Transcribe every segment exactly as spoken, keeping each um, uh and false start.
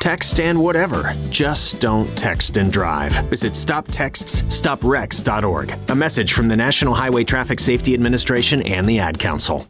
Text and whatever. Just don't text and drive. Visit stop texts stop wrecks dot org. A message from the National Highway Traffic Safety Administration and the Ad Council.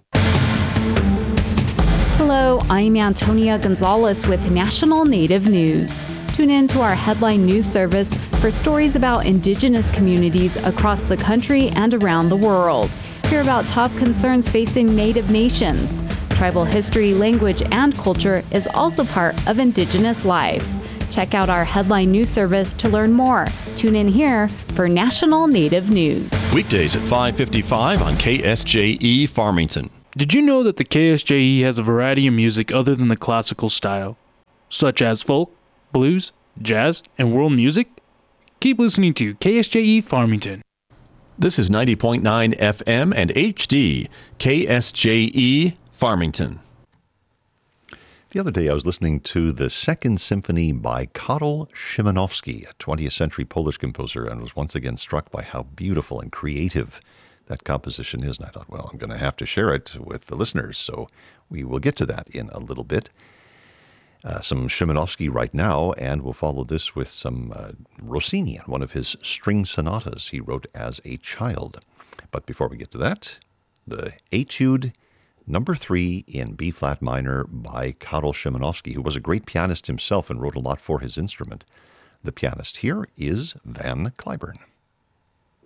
Hello, I'm Antonia Gonzalez with National Native News. Tune in to our headline news service for stories about Indigenous communities across the country and around the world. Hear about top concerns facing Native nations. Tribal history, language, and culture is also part of Indigenous life. Check out our headline news service to learn more. Tune in here for National Native News. Weekdays at five fifty-five on K S J E Farmington. Did you know that the K S J E has a variety of music other than the classical style, such as folk, blues, jazz, and world music? Keep listening to K S J E Farmington. This is ninety point nine F M and H D, K S J E Farmington. The other day I was listening to the Second Symphony by Karol Szymanowski, a twentieth century Polish composer, and was once again struck by how beautiful and creative that composition is. And I thought, well, I'm going to have to share it with the listeners, so we will get to that in a little bit. Uh, some Szymanowski right now, and we'll follow this with some uh, Rossini on one of his string sonatas he wrote as a child. But before we get to that, the Etude number three in B-flat minor by Karol Szymanowski, who was a great pianist himself and wrote a lot for his instrument. The pianist here is Van Cliburn.